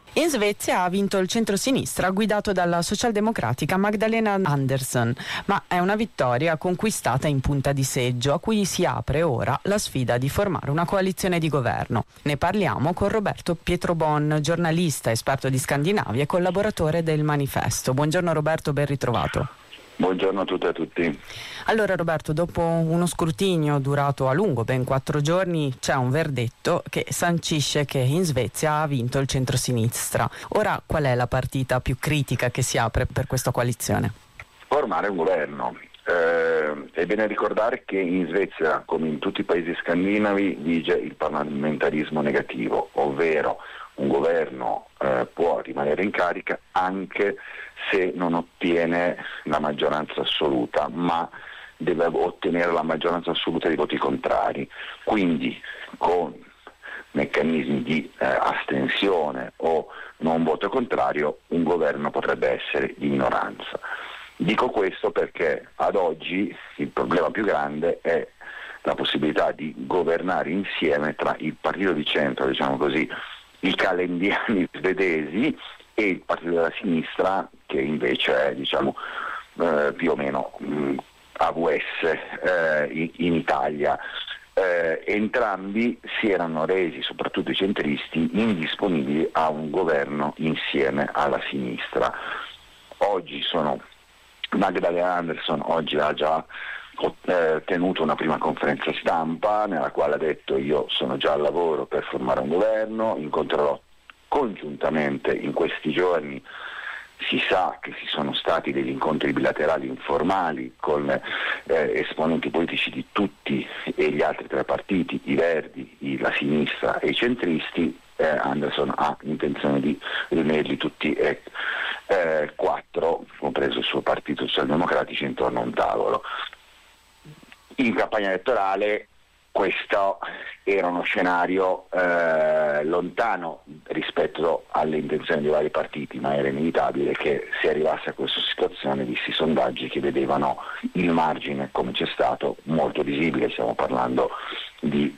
In Svezia ha vinto il centrosinistra guidato dalla socialdemocratica Magdalena Andersson, ma è una vittoria conquistata in punta di seggio a cui si apre ora la sfida di formare una coalizione di governo. Ne parliamo con Roberto Pietrobon, giornalista, esperto di Scandinavia e collaboratore del Manifesto. Buongiorno Roberto, ben ritrovato. Buongiorno a tutte e a tutti. Allora Roberto, dopo uno scrutinio durato a lungo, ben 4 giorni, c'è un verdetto che sancisce che in Svezia ha vinto il centrosinistra. Ora qual è la partita più critica che si apre per questa coalizione? Formare un governo. È bene ricordare che in Svezia, come in tutti i paesi scandinavi, vige il parlamentarismo negativo, ovvero un governo può rimanere in carica anche se non ottiene la maggioranza assoluta, ma deve ottenere la maggioranza assoluta dei voti contrari. Quindi con meccanismi di astensione o non voto contrario un governo potrebbe essere di minoranza. Dico questo perché ad oggi il problema più grande è la possibilità di governare insieme tra il partito di centro, diciamo così, i calendiani svedesi, e il partito della sinistra, che invece è più o meno AVS in Italia. Entrambi si erano resi, soprattutto i centristi, indisponibili a un governo insieme alla sinistra. Oggi Magdalena Andersson oggi ha già tenuto una prima conferenza stampa nella quale ha detto: io sono già al lavoro per formare un governo, incontrerò congiuntamente in questi giorni. Si sa che ci sono stati degli incontri bilaterali informali con esponenti politici di tutti e gli altri tre partiti, i Verdi, la sinistra e i centristi. Anderson ha intenzione di riunirli tutti e quattro, compreso il suo partito socialdemocratici, intorno a un tavolo. In campagna elettorale questo era uno scenario lontano rispetto alle intenzioni dei vari partiti, ma era inevitabile che si arrivasse a questa situazione, visti i sondaggi che vedevano il margine, come c'è stato, molto visibile. Stiamo parlando di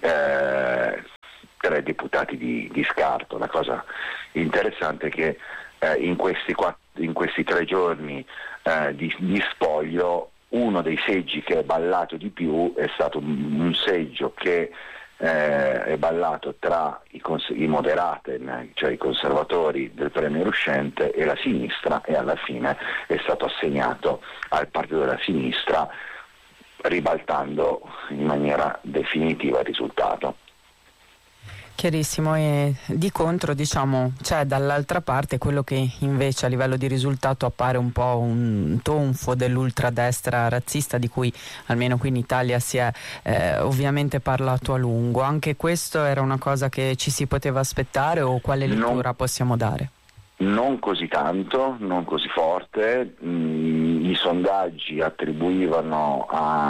3 deputati di scarto. La cosa interessante è che in questi 3 giorni di spoglio, uno dei seggi che è ballato di più è stato un seggio che è ballato tra i moderaten, cioè i conservatori del premier uscente, e la sinistra, e alla fine è stato assegnato al partito della sinistra, ribaltando in maniera definitiva il risultato. Chiarissimo, e di contro c'è dall'altra parte quello che invece a livello di risultato appare un po' un tonfo dell'ultradestra razzista, di cui almeno qui in Italia si è ovviamente parlato a lungo. Anche questo era una cosa che ci si poteva aspettare, o quale lettura possiamo dare? Non così tanto, non così forte. I sondaggi attribuivano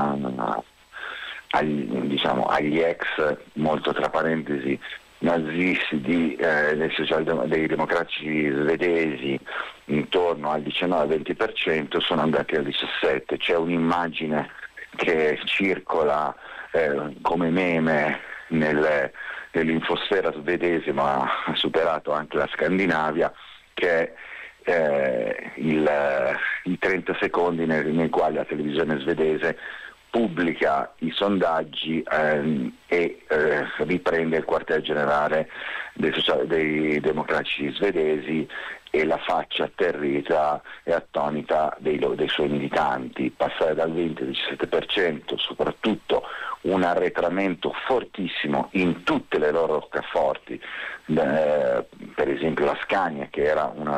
agli ex, molto tra parentesi, nazisti dei democratici svedesi intorno al 19-20%, sono andati al 17%. C'è un'immagine che circola come meme nell'infosfera svedese, ma ha superato anche la Scandinavia, che è i 30 secondi nei quali la televisione svedese pubblica i sondaggi e riprende il quartier generale dei democratici svedesi e la faccia atterrita e attonita dei suoi militanti. Passare dal 20 al 17%, soprattutto un arretramento fortissimo in tutte le loro roccaforti, per esempio la Scania, che era una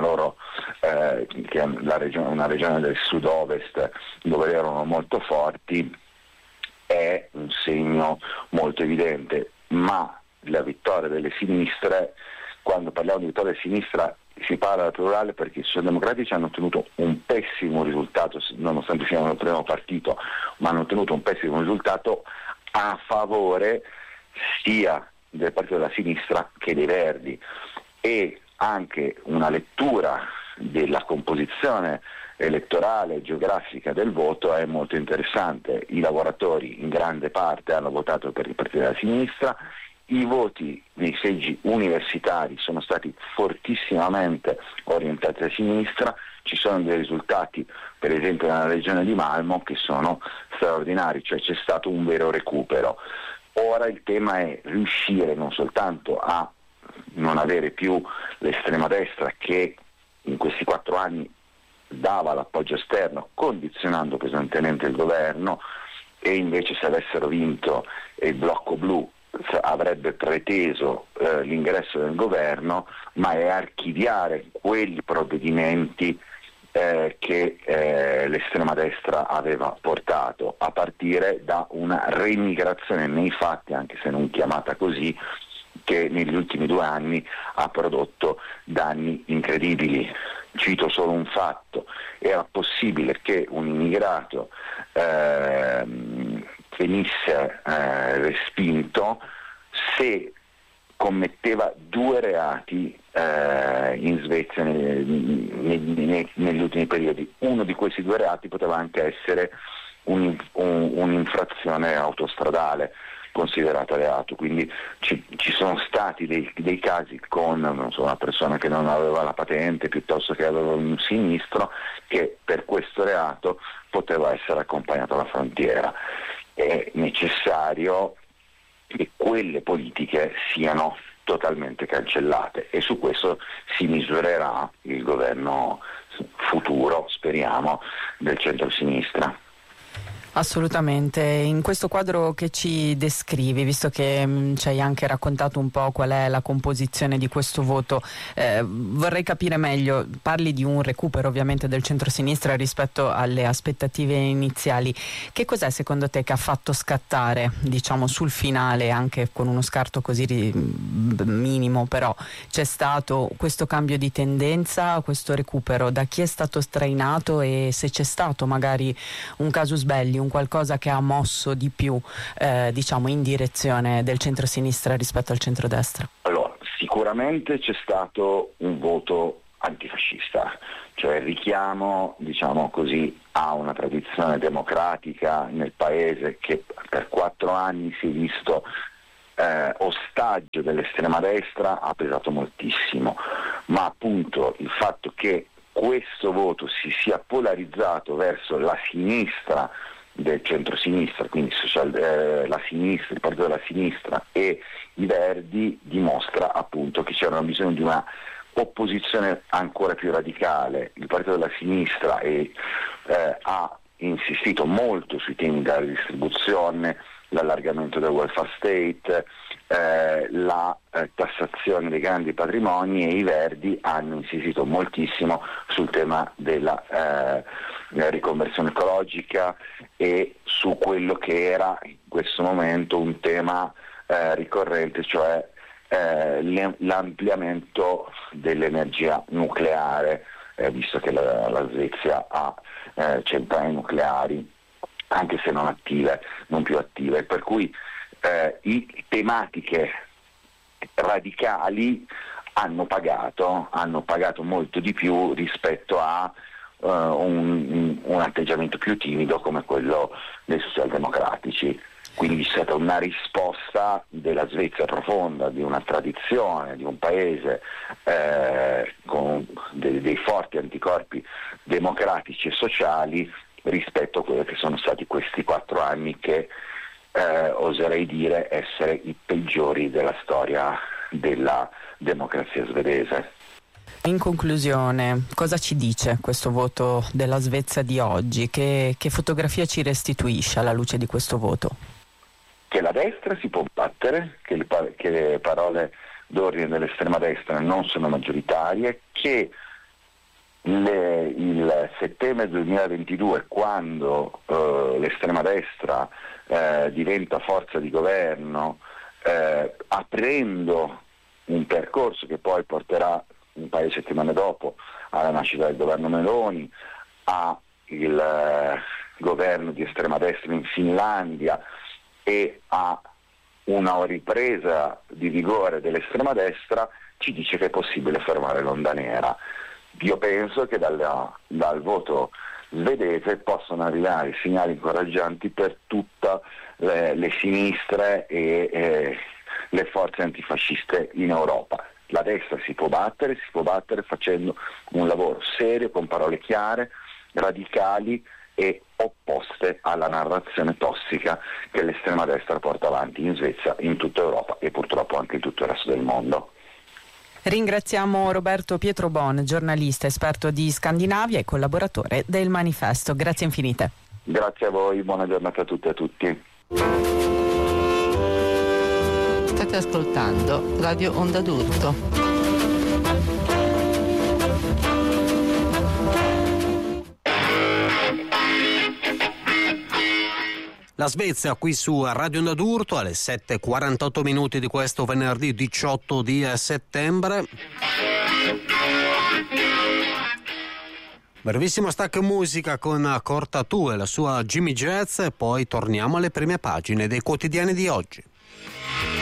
regione del sud-ovest dove erano molto forti, è un segno molto evidente. Ma la vittoria delle sinistre, quando parliamo di vittoria della sinistra si parla al plurale, perché i socialdemocratici hanno ottenuto un pessimo risultato, nonostante siano il primo partito, ma hanno ottenuto un pessimo risultato a favore sia del partito della sinistra che dei Verdi. E anche una lettura della composizione elettorale geografica del voto è molto interessante. I lavoratori in grande parte hanno votato per il partito della sinistra, i voti nei seggi universitari sono stati fortissimamente orientati a sinistra, ci sono dei risultati per esempio nella regione di Malmö che sono straordinari, cioè c'è stato un vero recupero. Ora il tema è riuscire non soltanto a non avere più l'estrema destra che in questi 4 anni dava l'appoggio esterno condizionando pesantemente il governo, e invece se avessero vinto il blocco blu avrebbe preteso l'ingresso del governo, ma è archiviare quei provvedimenti che l'estrema destra aveva portato, a partire da una remigrazione nei fatti, anche se non chiamata così, che negli ultimi 2 anni ha prodotto danni incredibili. Cito solo un fatto: era possibile che un immigrato venisse respinto se commetteva 2 reati in Svezia negli ultimi periodi. Uno di questi 2 reati poteva anche essere un'infrazione autostradale considerata reato, quindi ci sono stati dei casi con non so, una persona che non aveva la patente piuttosto che aveva un sinistro che per questo reato poteva essere accompagnato alla frontiera. È necessario che quelle politiche siano totalmente cancellate e su questo si misurerà il governo futuro, speriamo, del centro-sinistra. Assolutamente, in questo quadro che ci descrivi, visto che ci hai anche raccontato un po' qual è la composizione di questo voto, vorrei capire meglio, parli di un recupero ovviamente del centro-sinistra rispetto alle aspettative iniziali. Che cos'è secondo te che ha fatto scattare, diciamo sul finale, anche con uno scarto così minimo, però c'è stato questo cambio di tendenza, questo recupero? Da chi è stato trainato e se c'è stato magari un casus belli, un qualcosa che ha mosso di più diciamo in direzione del centro-sinistra rispetto al centrodestra? Allora, sicuramente c'è stato un voto antifascista, cioè il richiamo, diciamo così, a una tradizione democratica nel paese che per 4 anni si è visto ostaggio dell'estrema destra, ha pesato moltissimo, ma appunto il fatto che questo voto si sia polarizzato verso la sinistra del centro-sinistra, quindi la sinistra, il partito della sinistra e i Verdi, dimostra appunto che c'era bisogno di una opposizione ancora più radicale. Il partito della sinistra ha insistito molto sui temi della distribuzione, l'allargamento del welfare state, la tassazione dei grandi patrimoni, e i Verdi hanno insistito moltissimo sul tema della riconversione ecologica e su quello che era in questo momento un tema ricorrente, cioè l'ampliamento dell'energia nucleare, visto che la Svezia ha centrali nucleari, anche se non attive, non più attive, per cui tematiche radicali hanno pagato molto di più rispetto a un atteggiamento più timido come quello dei socialdemocratici. Quindi c'è stata una risposta della Svezia profonda, di una tradizione, di un paese con dei forti anticorpi democratici e sociali rispetto a quello che sono stati questi 4 anni che oserei dire essere i peggiori della storia della democrazia svedese. In conclusione, cosa ci dice questo voto della Svezia di oggi? Che fotografia ci restituisce alla luce di questo voto? Che la destra si può battere, che le parole d'ordine dell'estrema destra non sono maggioritarie, che il settembre 2022, quando l'estrema destra diventa forza di governo, aprendo un percorso che poi porterà un paio di settimane dopo alla nascita del governo Meloni, a il governo di estrema destra in Finlandia e a una ripresa di vigore dell'estrema destra, ci dice che è possibile fermare l'onda nera. Io penso che dal voto svedese possano arrivare segnali incoraggianti per tutte le sinistre e le forze antifasciste in Europa. La destra si può battere facendo un lavoro serio, con parole chiare, radicali e opposte alla narrazione tossica che l'estrema destra porta avanti in Svezia, in tutta Europa e purtroppo anche in tutto il resto del mondo. Ringraziamo Roberto Pietrobon, giornalista, esperto di Scandinavia e collaboratore del Manifesto. Grazie infinite. Grazie a voi, buona giornata a tutte e a tutti. State ascoltando Radio Onda d'Urto. La Svezia qui su Radio Onda d'Urto alle 7:48 minuti di questo venerdì 18 di settembre. Brevissimo stacco musica con Cortatu e la sua Jimmy Jazz e poi torniamo alle prime pagine dei quotidiani di oggi.